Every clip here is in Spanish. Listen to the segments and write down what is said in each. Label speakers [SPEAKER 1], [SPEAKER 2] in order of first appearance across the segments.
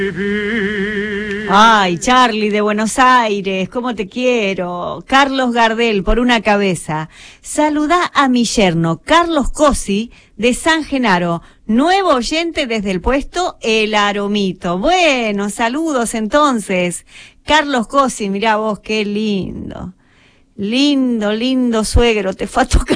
[SPEAKER 1] Ay, Charlie de Buenos Aires, cómo te quiero. Carlos Gardel, por una cabeza. Saludá a mi yerno, Carlos Cosi, de San Genaro, nuevo oyente desde el puesto El Aromito. Bueno, saludos entonces. Carlos Cosi, mirá vos, qué lindo. Lindo suegro, te fue a tocar.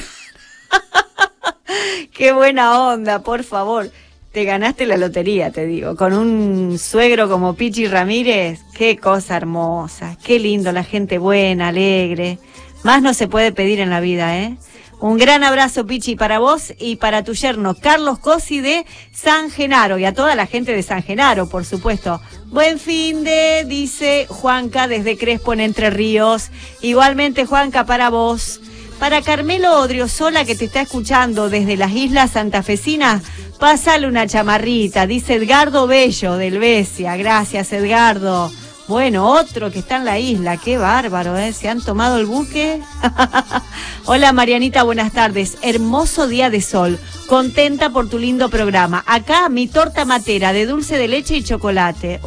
[SPEAKER 1] Qué buena onda, por favor. Te ganaste la lotería, te digo, con un suegro como Pichi Ramírez, qué cosa hermosa, qué lindo, la gente buena, alegre, más no se puede pedir en la vida, ¿eh? Un gran abrazo, Pichi, para vos y para tu yerno, Carlos Cosi de San Genaro, y a toda la gente de San Genaro, por supuesto. Buen fin de, dice Juanca desde Crespo en Entre Ríos, igualmente Juanca para vos. Para Carmelo Odriozola, que te está escuchando desde las Islas Santafesinas, pásale una chamarrita, dice Edgardo Bello del Besia. Gracias, Edgardo. Bueno, otro que está en la isla, qué bárbaro, ¿eh? ¿Se han tomado el buque? Hola, Marianita, buenas tardes. Hermoso día de sol, contenta por tu lindo programa. Acá mi torta matera de dulce de leche y chocolate.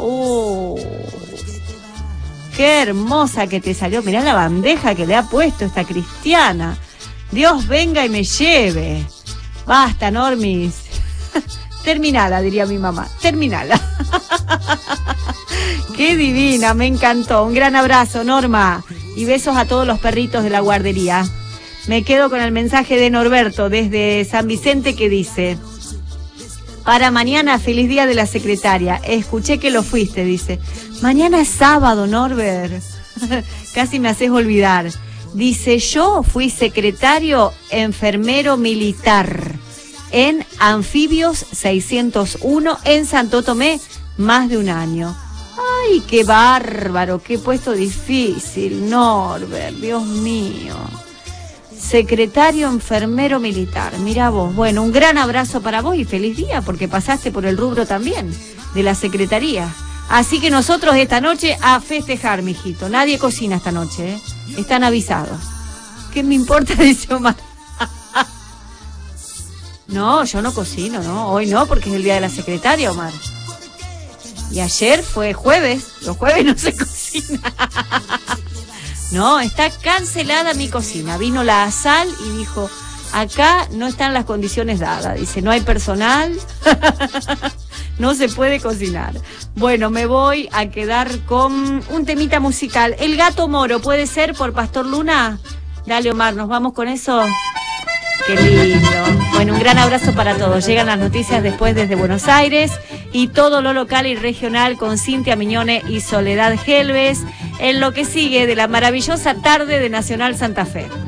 [SPEAKER 1] Qué hermosa que te salió. Mirá la bandeja que le ha puesto esta cristiana. Dios venga y me lleve. Basta, Normis. Terminala, diría mi mamá. Terminala. Qué divina, me encantó. Un gran abrazo, Norma. Y besos a todos los perritos de la guardería. Me quedo con el mensaje de Norberto desde San Vicente que dice: para mañana, feliz día de la secretaria. Escuché que lo fuiste, dice. Mañana es sábado, Norbert. Casi me haces olvidar. Dice, yo fui secretario enfermero militar en Anfibios 601 en Santo Tomé, más de un año. Ay, qué bárbaro, qué puesto difícil, Norbert, Dios mío. Secretario enfermero militar, mira vos. Bueno, un gran abrazo para vos y feliz día, porque pasaste por el rubro también de la secretaría. Así que nosotros esta noche a festejar, mijito. Nadie cocina esta noche, ¿eh? Están avisados. ¿Qué me importa? Dice Omar. No, yo no cocino, ¿no? Hoy no, porque es el día de la secretaria, Omar. Y ayer fue jueves. Los jueves no se cocina. No, está cancelada mi cocina. Vino la ASAL y dijo, acá no están las condiciones dadas. Dice, no hay personal, no se puede cocinar. Bueno, me voy a quedar con un temita musical. El Gato Moro, ¿puede ser por Pastor Luna? Dale, Omar, ¿nos vamos con eso? Qué lindo. Bueno, un gran abrazo para todos. Llegan las noticias después desde Buenos Aires y todo lo local y regional con Cintia Miñone y Soledad Gelbes en lo que sigue de la maravillosa tarde de Nacional Santa Fe.